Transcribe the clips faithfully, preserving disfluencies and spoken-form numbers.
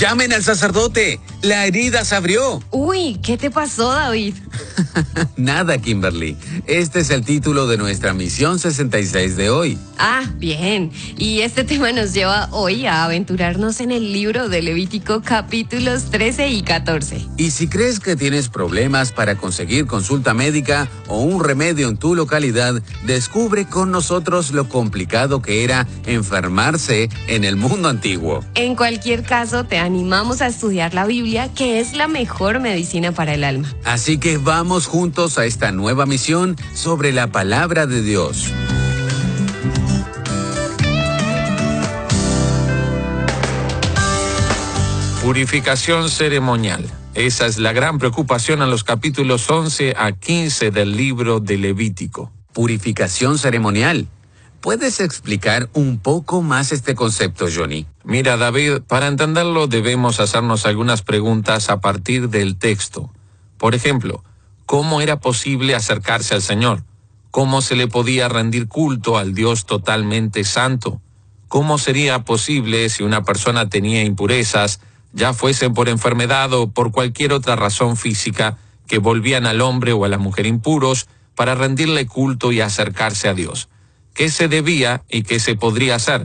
¡Llamen al sacerdote! ¡La herida se abrió! Uy, ¿qué te pasó, David? Nada, Kimberly. Este es el título de nuestra misión sesenta y seis de hoy. Ah, bien. Y este tema nos lleva hoy a aventurarnos en el libro de Levítico capítulos trece y catorce. Y si crees que tienes problemas para conseguir consulta médica o un remedio en tu localidad, descubre con nosotros lo complicado que era enfermarse en el mundo antiguo. En cualquier caso, te animamos a estudiar la Biblia, que es la mejor medicina para el alma. Así que vamos juntos a esta nueva misión sobre la palabra de Dios. Purificación ceremonial. Esa es la gran preocupación en los capítulos once a quince del libro de Levítico. Purificación ceremonial. ¿Puedes explicar un poco más este concepto, Johnny? Mira, David, para entenderlo debemos hacernos algunas preguntas a partir del texto. Por ejemplo, ¿cómo era posible acercarse al Señor? ¿Cómo se le podía rendir culto al Dios totalmente santo? ¿Cómo sería posible si una persona tenía impurezas, ya fuesen por enfermedad o por cualquier otra razón física, que volvían al hombre o a la mujer impuros para rendirle culto y acercarse a Dios? ¿Qué se debía y qué se podría hacer?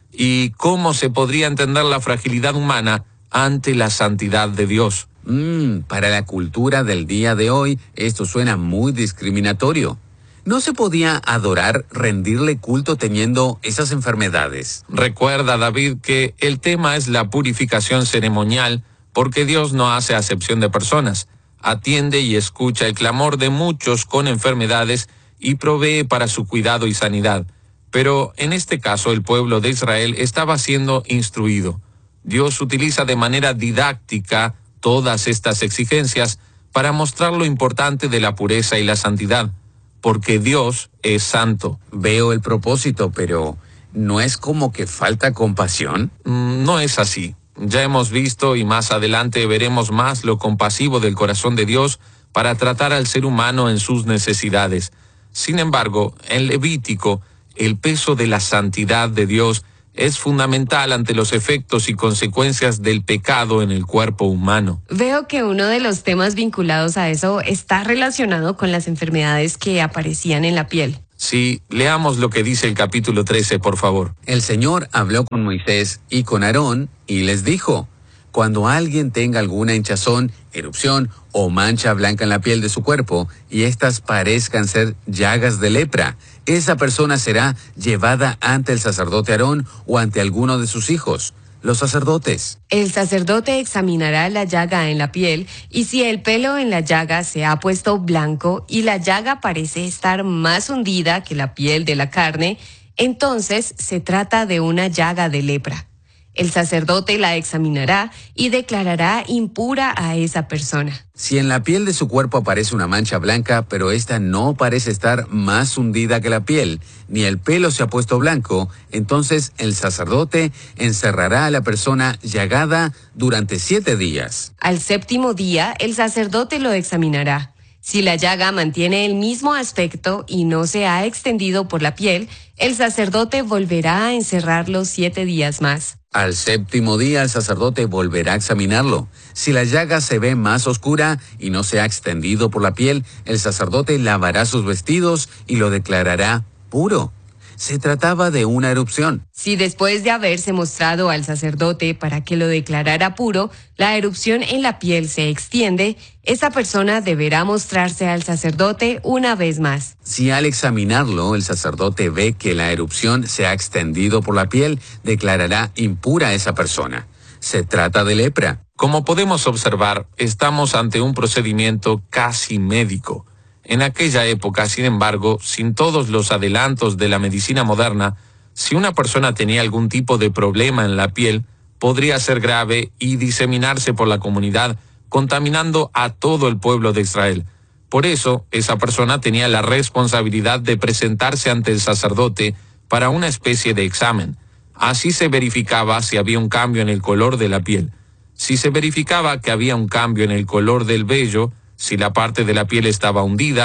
¿Y cómo se podría entender la fragilidad humana ante la santidad de Dios? Mm, para la cultura del día de hoy, esto suena muy discriminatorio. ¿No se podía adorar, rendirle culto teniendo esas enfermedades? Recuerda, David, que el tema es la purificación ceremonial, porque Dios no hace acepción de personas. Atiende y escucha el clamor de muchos con enfermedades y provee para su cuidado y sanidad. Pero en este caso el pueblo de Israel estaba siendo instruido. Dios utiliza de manera didáctica todas estas exigencias para mostrar lo importante de la pureza y la santidad, porque Dios es santo. Veo el propósito, pero ¿no es como que falta compasión? Mm, no es así. Ya hemos visto y más adelante veremos más lo compasivo del corazón de Dios para tratar al ser humano en sus necesidades. Sin embargo, en Levítico, el peso de la santidad de Dios es fundamental ante los efectos y consecuencias del pecado en el cuerpo humano. Veo que uno de los temas vinculados a eso está relacionado con las enfermedades que aparecían en la piel. Sí, leamos lo que dice el capítulo trece, por favor. El Señor habló con Moisés y con Aarón y les dijo: cuando alguien tenga alguna hinchazón, erupción o mancha blanca en la piel de su cuerpo y éstas parezcan ser llagas de lepra, esa persona será llevada ante el sacerdote Aarón o ante alguno de sus hijos, los sacerdotes. El sacerdote examinará la llaga en la piel y si el pelo en la llaga se ha puesto blanco y la llaga parece estar más hundida que la piel de la carne, entonces se trata de una llaga de lepra. El sacerdote la examinará y declarará impura a esa persona. Si en la piel de su cuerpo aparece una mancha blanca, pero esta no parece estar más hundida que la piel, ni el pelo se ha puesto blanco, entonces el sacerdote encerrará a la persona llagada durante siete días. Al séptimo día, el sacerdote lo examinará. Si la llaga mantiene el mismo aspecto y no se ha extendido por la piel, el sacerdote volverá a encerrarlo siete días más. Al séptimo día el sacerdote volverá a examinarlo. Si la llaga se ve más oscura y no se ha extendido por la piel, el sacerdote lavará sus vestidos y lo declarará puro. Se trataba de una erupción. Si después de haberse mostrado al sacerdote para que lo declarara puro, la erupción en la piel se extiende, esa persona deberá mostrarse al sacerdote una vez más. Si al examinarlo el sacerdote ve que la erupción se ha extendido por la piel, declarará impura a esa persona. Se trata de lepra. Como podemos observar, estamos ante un procedimiento casi médico. En aquella época, sin embargo, sin todos los adelantos de la medicina moderna, si una persona tenía algún tipo de problema en la piel, podría ser grave y diseminarse por la comunidad, contaminando a todo el pueblo de Israel. Por eso, esa persona tenía la responsabilidad de presentarse ante el sacerdote para una especie de examen. Así se verificaba si había un cambio en el color de la piel. Si se verificaba que había un cambio en el color del vello, si la parte de la piel estaba hundida,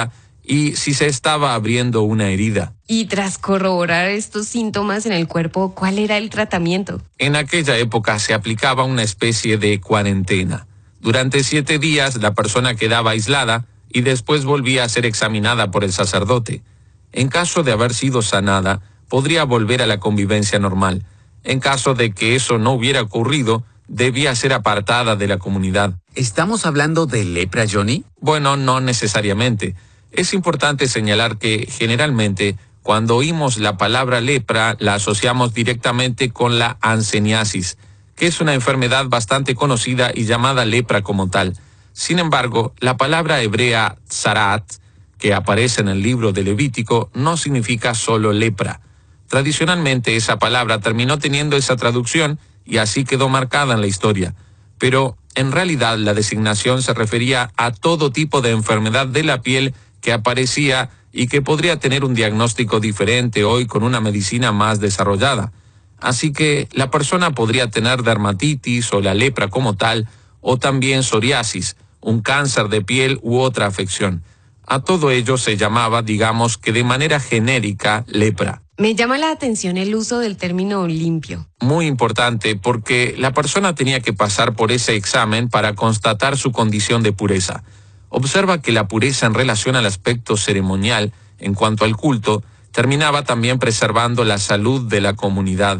y si se estaba abriendo una herida. Y tras corroborar estos síntomas en el cuerpo, ¿cuál era el tratamiento? En aquella época se aplicaba una especie de cuarentena. Durante siete días la persona quedaba aislada y después volvía a ser examinada por el sacerdote. En caso de haber sido sanada, podría volver a la convivencia normal. En caso de que eso no hubiera ocurrido, debía ser apartada de la comunidad. ¿Estamos hablando de lepra, Johnny? Bueno, no necesariamente. Es importante señalar que, generalmente, cuando oímos la palabra lepra, la asociamos directamente con la anceniasis, que es una enfermedad bastante conocida y llamada lepra como tal. Sin embargo, la palabra hebrea tzarat, que aparece en el libro de Levítico, no significa solo lepra. Tradicionalmente, esa palabra terminó teniendo esa traducción y así quedó marcada en la historia. Pero, en realidad, la designación se refería a todo tipo de enfermedad de la piel que aparecía y que podría tener un diagnóstico diferente hoy con una medicina más desarrollada. Así que la persona podría tener dermatitis o la lepra como tal, o también psoriasis, un cáncer de piel u otra afección. A todo ello se llamaba, digamos que de manera genérica, lepra. Me llama la atención el uso del término limpio. Muy importante porque la persona tenía que pasar por ese examen para constatar su condición de pureza. Observa que la pureza en relación al aspecto ceremonial, en cuanto al culto, terminaba también preservando la salud de la comunidad.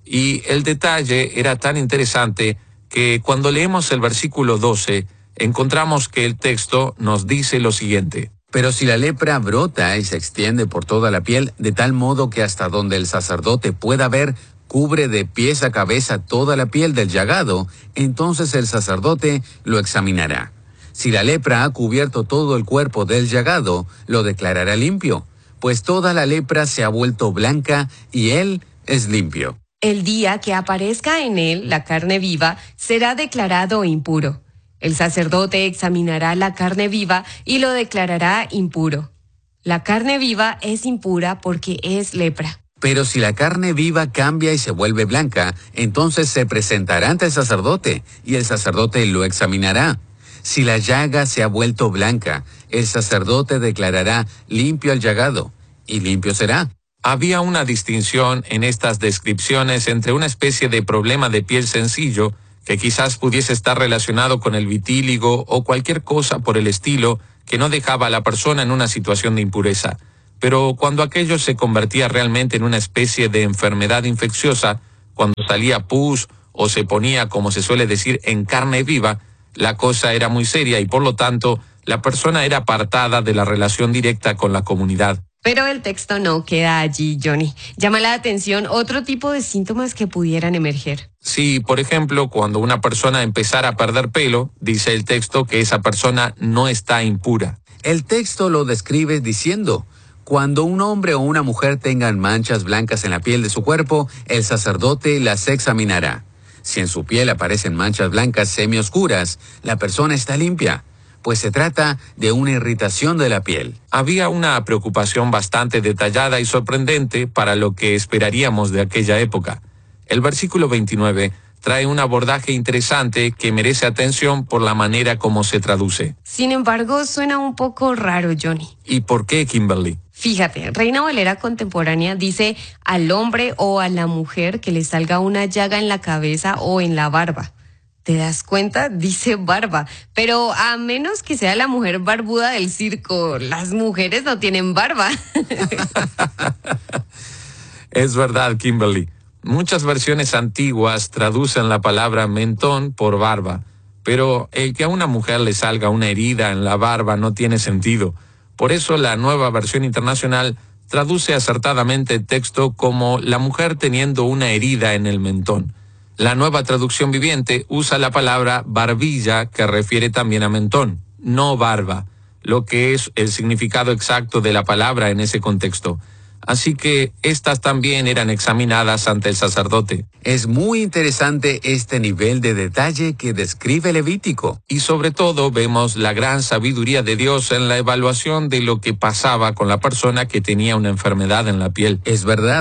Y el detalle era tan interesante que cuando leemos el versículo doce, encontramos que el texto nos dice lo siguiente. Pero si la lepra brota y se extiende por toda la piel, de tal modo que hasta donde el sacerdote pueda ver, cubre de pies a cabeza toda la piel del llagado, entonces el sacerdote lo examinará. Si la lepra ha cubierto todo el cuerpo del llagado, lo declarará limpio, pues toda la lepra se ha vuelto blanca y él es limpio. El día que aparezca en él la carne viva, será declarado impuro. El sacerdote examinará la carne viva y lo declarará impuro. La carne viva es impura porque es lepra. Pero si la carne viva cambia y se vuelve blanca, entonces se presentará ante el sacerdote y el sacerdote lo examinará. Si la llaga se ha vuelto blanca, el sacerdote declarará limpio el llagado, y limpio será. Había una distinción en estas descripciones entre una especie de problema de piel sencillo, que quizás pudiese estar relacionado con el vitíligo o cualquier cosa por el estilo, que no dejaba a la persona en una situación de impureza. Pero cuando aquello se convertía realmente en una especie de enfermedad infecciosa, cuando salía pus o se ponía, como se suele decir, en carne viva, la cosa era muy seria y por lo tanto la persona era apartada de la relación directa con la comunidad. Pero el texto no queda allí, Johnny. Llama la atención otro tipo de síntomas que pudieran emerger. Sí, por ejemplo, cuando una persona empezara a perder pelo, dice el texto que esa persona no está impura. El texto lo describe diciendo: cuando un hombre o una mujer tengan manchas blancas en la piel de su cuerpo, el sacerdote las examinará. Si en su piel aparecen manchas blancas semioscuras, la persona está limpia, pues se trata de una irritación de la piel. Había una preocupación bastante detallada y sorprendente para lo que esperaríamos de aquella época. El versículo veintinueve trae un abordaje interesante que merece atención por la manera como se traduce. Sin embargo, suena un poco raro, Johnny. ¿Y por qué, Kimberly? Fíjate, Reina Valera contemporánea dice al hombre o a la mujer que le salga una llaga en la cabeza o en la barba. ¿Te das cuenta? Dice barba. Pero a menos que sea la mujer barbuda del circo, las mujeres no tienen barba. Es verdad, Kimberly. Muchas versiones antiguas traducen la palabra mentón por barba, pero el que a una mujer le salga una herida en la barba no tiene sentido. Por eso la Nueva Versión Internacional traduce acertadamente el texto como la mujer teniendo una herida en el mentón. La Nueva Traducción Viviente usa la palabra barbilla, que refiere también a mentón, no barba, lo que es el significado exacto de la palabra en ese contexto. Así que estas también eran examinadas ante el sacerdote. Es muy interesante este nivel de detalle que describe Levítico. Y sobre todo vemos la gran sabiduría de Dios en la evaluación de lo que pasaba con la persona que tenía una enfermedad en la piel. Es verdad.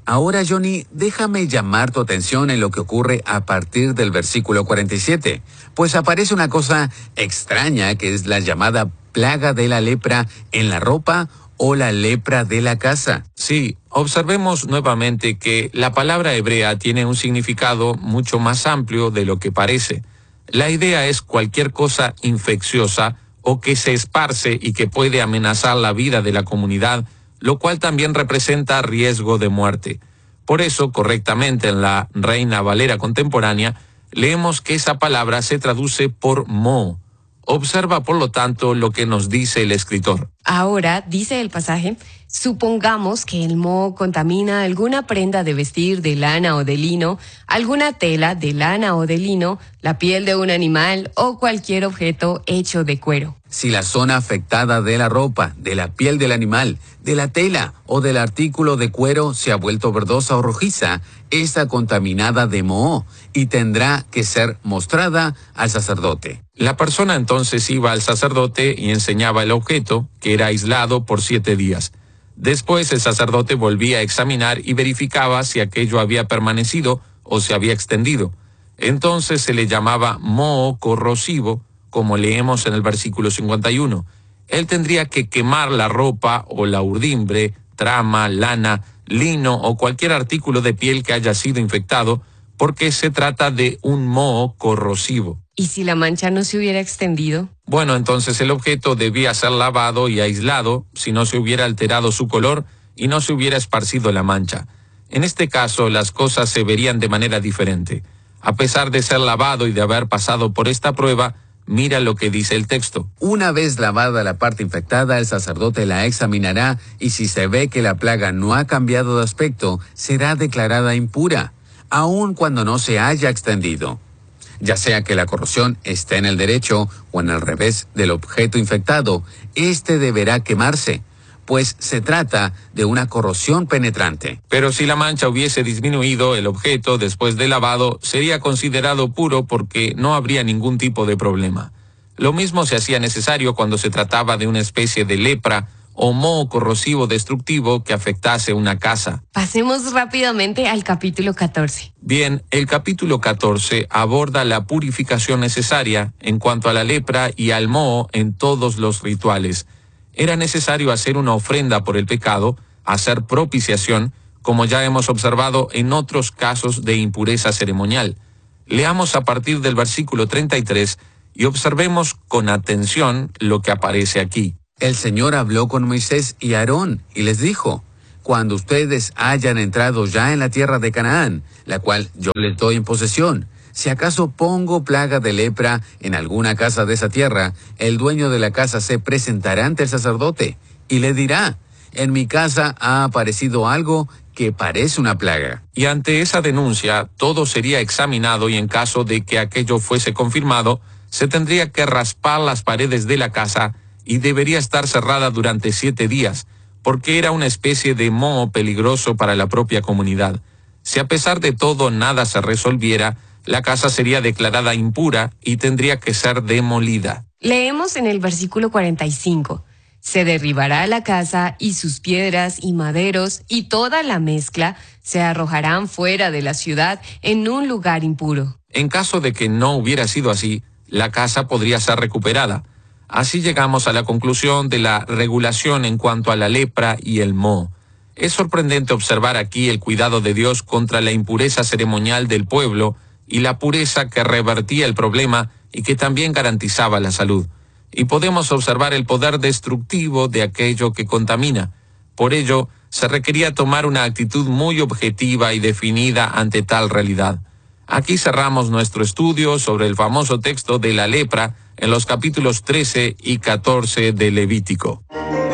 Ahora, Johnny, déjame llamar tu atención en lo que ocurre a partir del versículo cuarenta y siete, pues aparece una cosa extraña que es la llamada plaga de la lepra en la ropa o la lepra de la casa. Sí, observemos nuevamente que la palabra hebrea tiene un significado mucho más amplio de lo que parece. La idea es cualquier cosa infecciosa o que se esparce y que puede amenazar la vida de la comunidad, lo cual también representa riesgo de muerte. Por eso, correctamente en la Reina Valera contemporánea, leemos que esa palabra se traduce por moho. Observa, por lo tanto, lo que nos dice el escritor. Ahora, dice el pasaje, supongamos que el moho contamina alguna prenda de vestir de lana o de lino, alguna tela de lana o de lino, la piel de un animal o cualquier objeto hecho de cuero. Si la zona afectada de la ropa, de la piel del animal, de la tela o del artículo de cuero se ha vuelto verdosa o rojiza, está contaminada de moho y tendrá que ser mostrada al sacerdote. La persona entonces iba al sacerdote y enseñaba el objeto, que era aislado por siete días. Después el sacerdote volvía a examinar y verificaba si aquello había permanecido o se había extendido. Entonces se le llamaba moho corrosivo, como leemos en el versículo cincuenta y uno. Él tendría que quemar la ropa o la urdimbre, trama, lana, lino o cualquier artículo de piel que haya sido infectado, porque se trata de un moho corrosivo. ¿Y si la mancha no se hubiera extendido? Bueno, entonces el objeto debía ser lavado y aislado si no se hubiera alterado su color y no se hubiera esparcido la mancha. En este caso, las cosas se verían de manera diferente. A pesar de ser lavado y de haber pasado por esta prueba, mira lo que dice el texto. Una vez lavada la parte infectada, el sacerdote la examinará y si se ve que la plaga no ha cambiado de aspecto, será declarada impura, aun cuando no se haya extendido. Ya sea que la corrosión esté en el derecho o en el revés del objeto infectado, este deberá quemarse, pues se trata de una corrosión penetrante. Pero si la mancha hubiese disminuido, el objeto, después de lavado, sería considerado puro porque no habría ningún tipo de problema. Lo mismo se hacía necesario cuando se trataba de una especie de lepra o moho corrosivo destructivo que afectase una casa. Pasemos rápidamente al capítulo catorce. Bien, el capítulo catorce aborda la purificación necesaria en cuanto a la lepra y al moho en todos los rituales. Era necesario hacer una ofrenda por el pecado, hacer propiciación, como ya hemos observado en otros casos de impureza ceremonial. Leamos a partir del versículo treinta y tres y observemos con atención lo que aparece aquí. El Señor habló con Moisés y Aarón y les dijo: cuando ustedes hayan entrado ya en la tierra de Canaán, la cual yo les doy en posesión, si acaso pongo plaga de lepra en alguna casa de esa tierra, el dueño de la casa se presentará ante el sacerdote y le dirá: en mi casa ha aparecido algo que parece una plaga. Y ante esa denuncia, todo sería examinado y en caso de que aquello fuese confirmado, se tendría que raspar las paredes de la casa y debería estar cerrada durante siete días, porque era una especie de moho peligroso para la propia comunidad. Si a pesar de todo nada se resolviera, la casa sería declarada impura y tendría que ser demolida. Leemos en el versículo cuarenta y cinco. Se derribará la casa y sus piedras y maderos y toda la mezcla se arrojarán fuera de la ciudad en un lugar impuro. En caso de que no hubiera sido así, la casa podría ser recuperada. Así llegamos a la conclusión de la regulación en cuanto a la lepra y el moho. Es sorprendente observar aquí el cuidado de Dios contra la impureza ceremonial del pueblo y la pureza que revertía el problema y que también garantizaba la salud. Y podemos observar el poder destructivo de aquello que contamina. Por ello, se requería tomar una actitud muy objetiva y definida ante tal realidad. Aquí cerramos nuestro estudio sobre el famoso texto de la lepra en los capítulos trece y catorce de Levítico.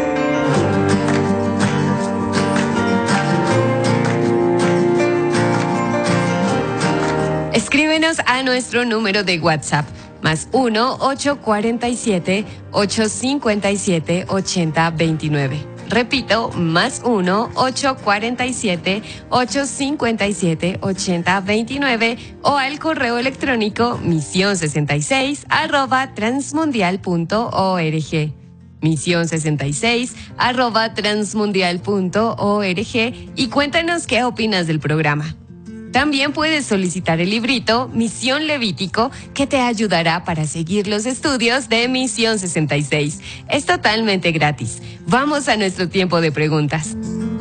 Escríbenos a nuestro número de WhatsApp, más uno ocho cuatro siete, ocho cinco siete, ocho cero dos nueve. Repito, más uno ocho cuatro siete, ocho cinco siete, ocho cero dos nueve o al correo electrónico misión sesenta y seis arroba transmundial punto org. misión sesenta y seis arroba transmundial punto org y cuéntanos qué opinas del programa. También puedes solicitar el librito Misión Levítico, que te ayudará para seguir los estudios de Misión sesenta y seis. Es totalmente gratis. Vamos a nuestro tiempo de preguntas.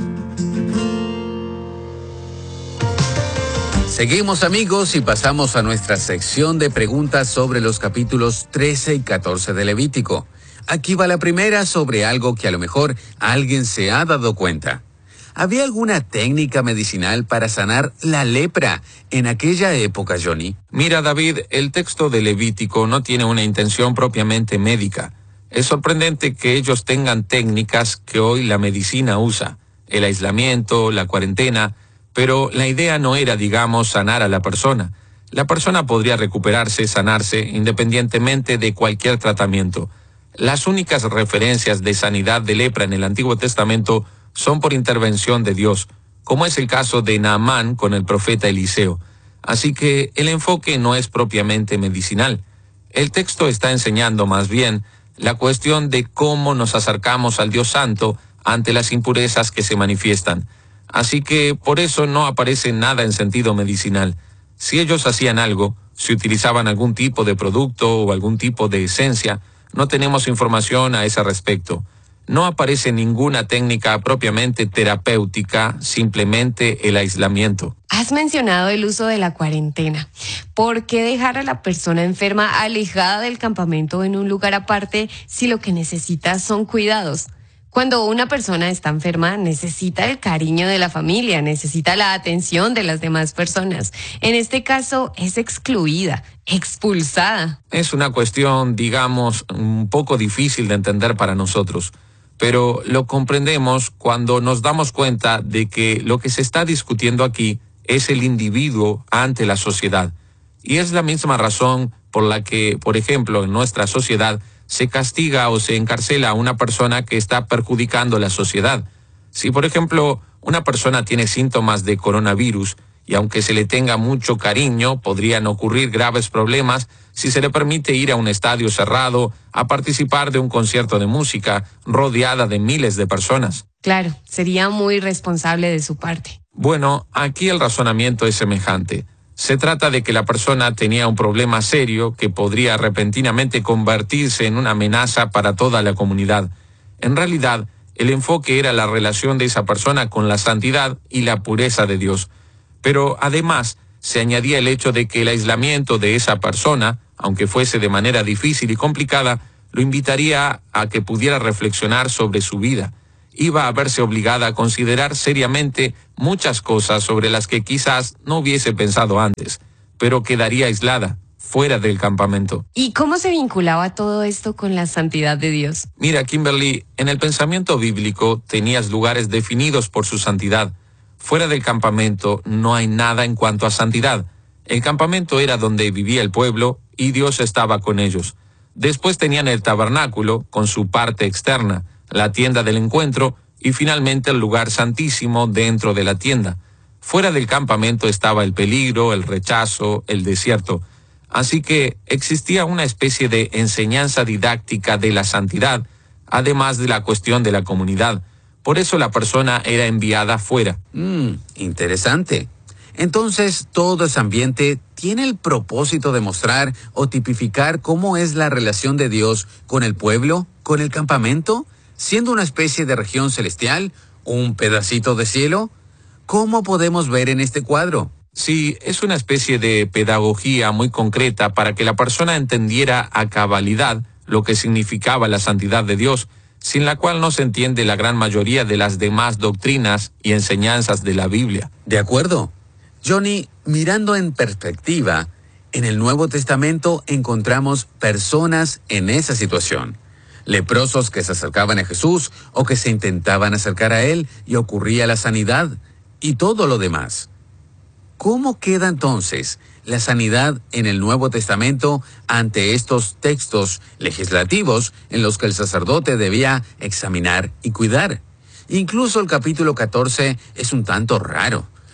Seguimos, amigos, y pasamos a nuestra sección de preguntas sobre los capítulos trece y catorce de Levítico. Aquí va la primera sobre algo que a lo mejor alguien se ha dado cuenta. ¿Había alguna técnica medicinal para sanar la lepra en aquella época, Johnny? Mira, David, el texto de Levítico no tiene una intención propiamente médica. Es sorprendente que ellos tengan técnicas que hoy la medicina usa, el aislamiento, la cuarentena, pero la idea no era, digamos, sanar a la persona. La persona podría recuperarse, sanarse, independientemente de cualquier tratamiento. Las únicas referencias de sanidad de lepra en el Antiguo Testamento son por intervención de Dios, como es el caso de Naamán con el profeta Eliseo. Así que el enfoque no es propiamente medicinal. El texto está enseñando más bien la cuestión de cómo nos acercamos al Dios Santo ante las impurezas que se manifiestan. Así que por eso no aparece nada en sentido medicinal. Si ellos hacían algo, si utilizaban algún tipo de producto o algún tipo de esencia, no tenemos información a ese respecto. No aparece ninguna técnica propiamente terapéutica, simplemente el aislamiento. Has mencionado el uso de la cuarentena. ¿Por qué dejar a la persona enferma alejada del campamento en un lugar aparte si lo que necesita son cuidados? Cuando una persona está enferma, necesita el cariño de la familia, necesita la atención de las demás personas. En este caso, es excluida, expulsada. Es una cuestión, digamos, un poco difícil de entender para nosotros. Pero lo comprendemos cuando nos damos cuenta de que lo que se está discutiendo aquí es el individuo ante la sociedad. Y es la misma razón por la que, por ejemplo, en nuestra sociedad se castiga o se encarcela a una persona que está perjudicando la sociedad. Si, por ejemplo, una persona tiene síntomas de coronavirus y aunque se le tenga mucho cariño, podrían ocurrir graves problemas si se le permite ir a un estadio cerrado a participar de un concierto de música rodeada de miles de personas. Claro, sería muy irresponsable de su parte. Bueno, aquí el razonamiento es semejante. Se trata de que la persona tenía un problema serio que podría repentinamente convertirse en una amenaza para toda la comunidad. En realidad, el enfoque era la relación de esa persona con la santidad y la pureza de Dios. Pero además, se añadía el hecho de que el aislamiento de esa persona, aunque fuese de manera difícil y complicada, lo invitaría a que pudiera reflexionar sobre su vida. Iba a verse obligada a considerar seriamente muchas cosas sobre las que quizás no hubiese pensado antes, pero quedaría aislada, fuera del campamento. ¿Y cómo se vinculaba todo esto con la santidad de Dios? Mira, Kimberly, en el pensamiento bíblico tenías lugares definidos por su santidad. Fuera del campamento no hay nada en cuanto a santidad. El campamento era donde vivía el pueblo y Dios estaba con ellos. Después tenían el tabernáculo con su parte externa, la tienda del encuentro y finalmente el lugar santísimo dentro de la tienda. Fuera del campamento estaba el peligro, el rechazo, el desierto. Así que existía una especie de enseñanza didáctica de la santidad, además de la cuestión de la comunidad. Por eso la persona era enviada fuera. Mm, interesante. Entonces, todo ese ambiente tiene el propósito de mostrar o tipificar cómo es la relación de Dios con el pueblo, con el campamento, siendo una especie de región celestial, un pedacito de cielo. ¿Cómo podemos ver en este cuadro? Sí, es una especie de pedagogía muy concreta para que la persona entendiera a cabalidad lo que significaba la santidad de Dios, sin la cual no se entiende la gran mayoría de las demás doctrinas y enseñanzas de la Biblia. De acuerdo. Johnny, mirando en perspectiva, en el Nuevo Testamento encontramos personas en esa situación. Leprosos que se acercaban a Jesús o que se intentaban acercar a Él y ocurría la sanidad y todo lo demás. ¿Cómo queda entonces la sanidad en el Nuevo Testamento ante estos textos legislativos en los que el sacerdote debía examinar y cuidar? Incluso el capítulo catorce es un tanto raro.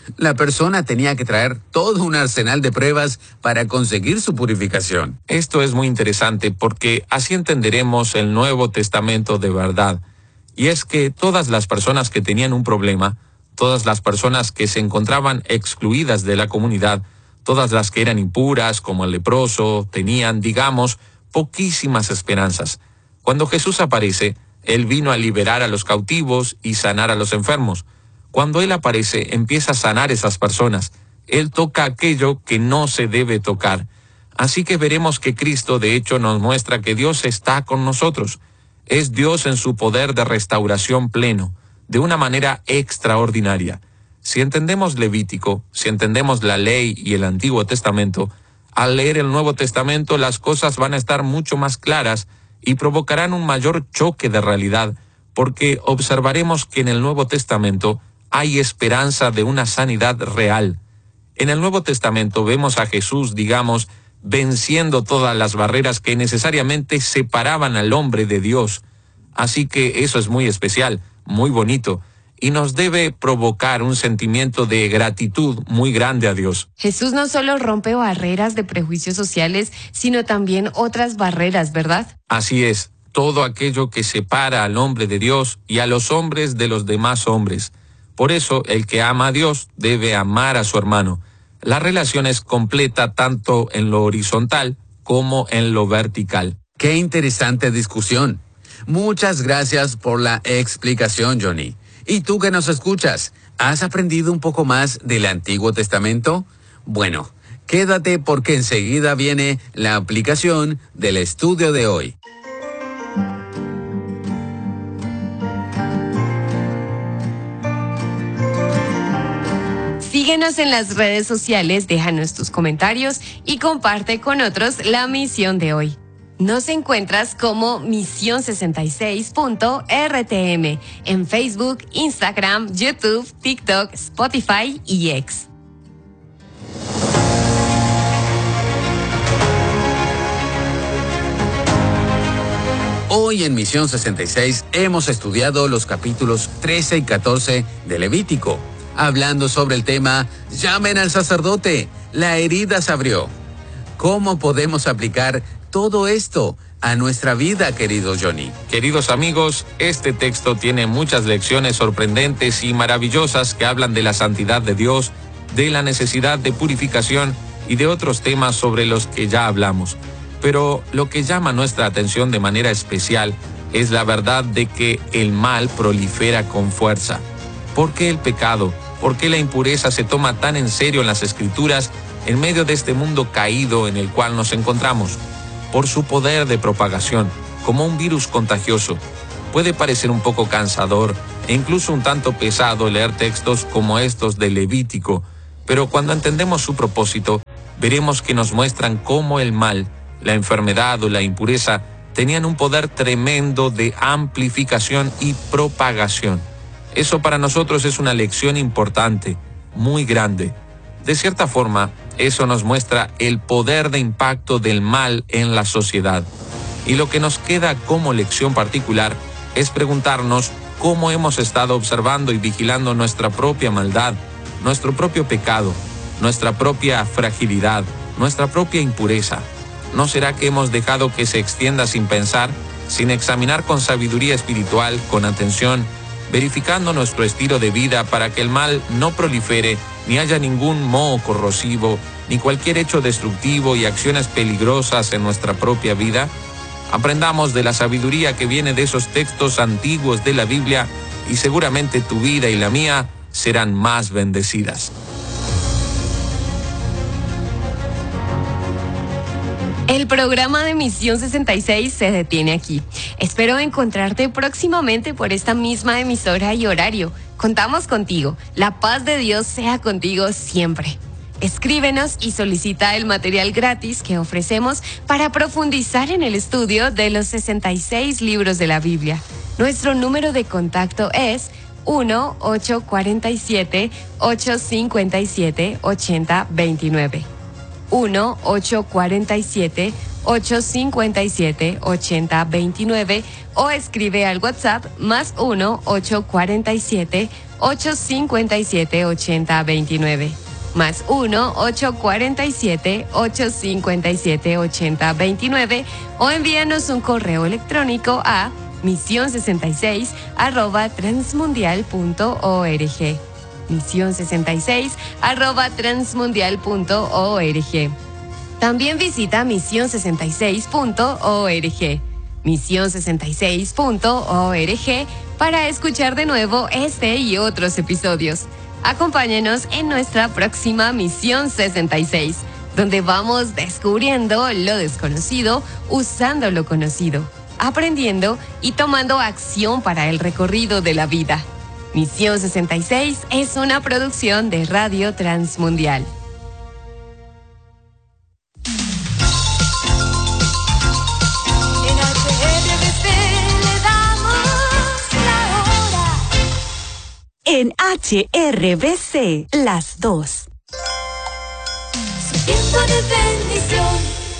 La persona tenía que traer todo un arsenal de pruebas para conseguir su purificación. Esto es muy interesante porque así entenderemos el Nuevo Testamento de verdad. Y es que todas las personas que tenían un problema, todas las personas que se encontraban excluidas de la comunidad, todas las que eran impuras, como el leproso, tenían, digamos, poquísimas esperanzas. Cuando Jesús aparece, Él vino a liberar a los cautivos y sanar a los enfermos. Cuando Él aparece, empieza a sanar esas personas. Él toca aquello que no se debe tocar. Así que veremos que Cristo, de hecho, nos muestra que Dios está con nosotros. Es Dios en su poder de restauración pleno, de una manera extraordinaria. Si entendemos Levítico, si entendemos la ley y el Antiguo Testamento, al leer el Nuevo Testamento las cosas van a estar mucho más claras y provocarán un mayor choque de realidad, porque observaremos que en el Nuevo Testamento hay esperanza de una sanidad real. En el Nuevo Testamento vemos a Jesús, digamos, venciendo todas las barreras que necesariamente separaban al hombre de Dios. Así que eso es muy especial, muy bonito, y nos debe provocar un sentimiento de gratitud muy grande a Dios. Jesús no solo rompe barreras de prejuicios sociales, sino también otras barreras, ¿verdad? Así es, todo aquello que separa al hombre de Dios y a los hombres de los demás hombres. Por eso, el que ama a Dios debe amar a su hermano. La relación es completa tanto en lo horizontal como en lo vertical. ¡Qué interesante discusión! Muchas gracias por la explicación, Johnny. ¿Y tú que nos escuchas? ¿Has aprendido un poco más del Antiguo Testamento? Bueno, quédate porque enseguida viene la aplicación del estudio de hoy. Síguenos en las redes sociales, déjanos tus comentarios y comparte con otros la misión de hoy. Nos encuentras como misión sesenta y seis punto R T M en Facebook, Instagram, YouTube, TikTok, Spotify y X. Hoy en Misión sesenta y seis hemos estudiado los capítulos trece y catorce de Levítico, hablando sobre el tema «Llamen al sacerdote, la herida se abrió». ¿Cómo podemos aplicar todo esto a nuestra vida, querido Johnny? Queridos amigos, este texto tiene muchas lecciones sorprendentes y maravillosas que hablan de la santidad de Dios, de la necesidad de purificación y de otros temas sobre los que ya hablamos. Pero lo que llama nuestra atención de manera especial es la verdad de que el mal prolifera con fuerza. ¿Por qué el pecado? ¿Por qué la impureza se toma tan en serio en las Escrituras en medio de este mundo caído en el cual nos encontramos? Por su poder de propagación, como un virus contagioso. Puede parecer un poco cansador e incluso un tanto pesado leer textos como estos de Levítico, pero cuando entendemos su propósito, veremos que nos muestran cómo el mal, la enfermedad o la impureza tenían un poder tremendo de amplificación y propagación. Eso para nosotros es una lección importante, muy grande. De cierta forma, eso nos muestra el poder de impacto del mal en la sociedad. Y lo que nos queda como lección particular es preguntarnos cómo hemos estado observando y vigilando nuestra propia maldad, nuestro propio pecado, nuestra propia fragilidad, nuestra propia impureza. ¿No será que hemos dejado que se extienda sin pensar, sin examinar con sabiduría espiritual, con atención, verificando nuestro estilo de vida para que el mal no prolifere, ni haya ningún moho corrosivo, ni cualquier hecho destructivo y acciones peligrosas en nuestra propia vida? Aprendamos de la sabiduría que viene de esos textos antiguos de la Biblia y seguramente tu vida y la mía serán más bendecidas. El programa de Misión sesenta y seis se detiene aquí. Espero encontrarte próximamente por esta misma emisora y horario. Contamos contigo. La paz de Dios sea contigo siempre. Escríbenos y solicita el material gratis que ofrecemos para profundizar en el estudio de los sesenta y seis libros de la Biblia. Nuestro número de contacto es uno ocho cuatro siete, ocho cinco siete, ocho cero dos nueve. uno ocho cuatro siete, ocho cinco siete, ocho cero dos nueve o escribe al WhatsApp más uno, ocho cuatro siete, ocho cinco siete, ocho cero dos nueve. Más uno, ocho cuatro siete, ocho cinco siete, ocho cero dos nueve o envíanos un correo electrónico a misión sesenta y seis arroba transmundial punto org. misión sesenta y seis arroba transmundial punto org. También visita misión sesenta y seis punto org. misión sesenta y seis punto org para escuchar de nuevo este y otros episodios. Acompáñenos en nuestra próxima Misión sesenta y seis, donde vamos descubriendo lo desconocido usando lo conocido, aprendiendo y tomando acción para el recorrido de la vida. Misión sesenta y seis es una producción de Radio Transmundial. En H R V C, las dos. Su tiempo de bendición.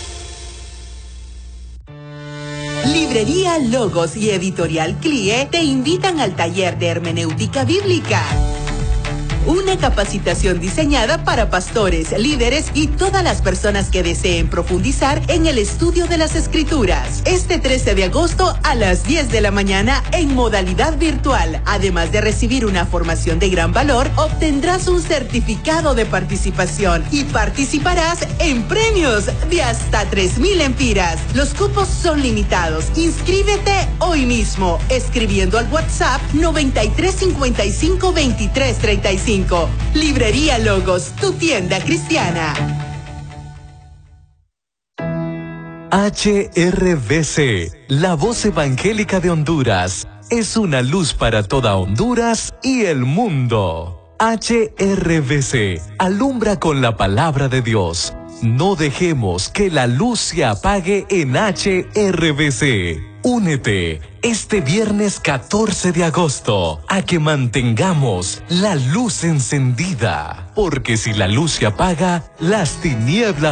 Librería Logos y Editorial Clie te invitan al taller de hermenéutica bíblica. Una capacitación diseñada para pastores, líderes y todas las personas que deseen profundizar en el estudio de las Escrituras. Este trece de agosto a las diez de la mañana en modalidad virtual. Además de recibir una formación de gran valor, obtendrás un certificado de participación y participarás en premios de hasta tres mil empiras. Los cupos son limitados. Inscríbete hoy mismo escribiendo al WhatsApp noventa y tres cincuenta y cinco veintitrés treinta y cinco. Librería Logos, tu tienda cristiana. H R V C, la voz evangélica de Honduras, es una luz para toda Honduras y el mundo. H R V C, alumbra con la palabra de Dios. No dejemos que la luz se apague en H R V C. Únete este viernes catorce de agosto a que mantengamos la luz encendida, porque si la luz se apaga, las tinieblas